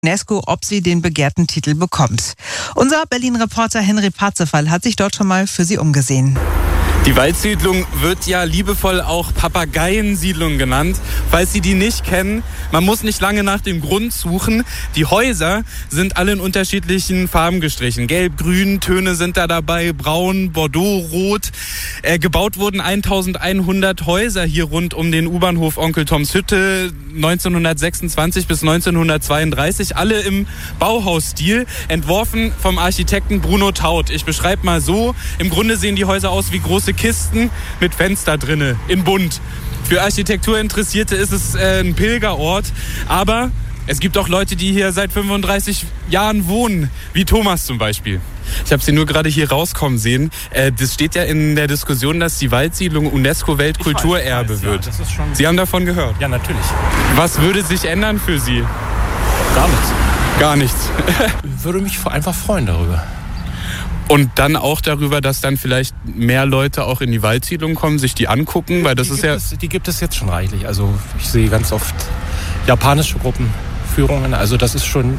UNESCO, ob sie den begehrten Titel bekommt. Unser Berlin-Reporter Henry Parzefall hat sich dort schon mal für sie umgesehen. Die Waldsiedlung wird ja liebevoll auch Papageiensiedlung genannt. Falls Sie die nicht kennen, man muss nicht lange nach dem Grund suchen. Die Häuser sind alle in unterschiedlichen Farben gestrichen. Gelb, Grün, Töne sind da dabei, Braun, Bordeaux, Rot. Gebaut wurden 1100 Häuser hier rund um den U-Bahnhof Onkel Toms Hütte 1926 bis 1932. Alle im Bauhausstil, entworfen vom Architekten Bruno Taut. Ich beschreibe mal so, im Grunde sehen die Häuser aus wie große Kisten mit Fenster drinne, in bunt. Für Architekturinteressierte ist es ein Pilgerort, aber es gibt auch Leute, die hier seit 35 Jahren wohnen, wie Thomas zum Beispiel. Ich habe sie nur gerade hier rauskommen sehen. Das steht ja in der Diskussion, dass die Waldsiedlung UNESCO-Weltkulturerbe wird. Ja, das ist schon... Sie haben davon gehört? Ja, natürlich. Was würde sich ändern für Sie? Gar nichts. Gar nichts. Ich würde mich einfach freuen darüber. Und dann auch darüber, dass dann vielleicht mehr Leute auch in die Waldsiedlung kommen, sich die angucken, weil die gibt es jetzt schon reichlich. Also ich sehe ganz oft japanische Gruppenführungen. Also das ist schon,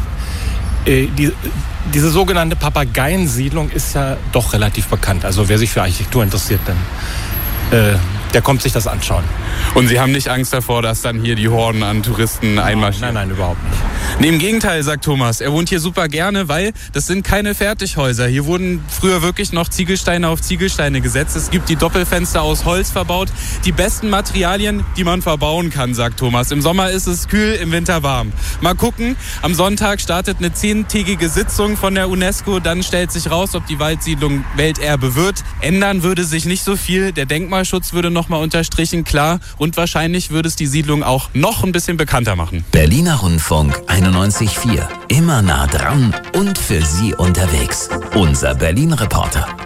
diese sogenannte Papageiensiedlung ist ja doch relativ bekannt. Also wer sich für Architektur interessiert, dann der kommt sich das anschauen. Und Sie haben nicht Angst davor, dass dann hier die Horden an Touristen einmarschieren? Nein, überhaupt nicht. Nee, im Gegenteil, sagt Thomas. Er wohnt hier super gerne, weil das sind keine Fertighäuser. Hier wurden früher wirklich noch Ziegelsteine auf Ziegelsteine gesetzt. Es gibt die Doppelfenster aus Holz verbaut. Die besten Materialien, die man verbauen kann, sagt Thomas. Im Sommer ist es kühl, im Winter warm. Mal gucken, am Sonntag startet eine 10-tägige Sitzung von der UNESCO. Dann stellt sich raus, ob die Waldsiedlung Welterbe wird. Ändern würde sich nicht so viel. Der Denkmalschutz würde noch mal unterstrichen, klar. Und wahrscheinlich würde es die Siedlung auch noch ein bisschen bekannter machen. Berliner Rundfunk 91,4. Immer nah dran und für Sie unterwegs. Unser Berlin-Reporter.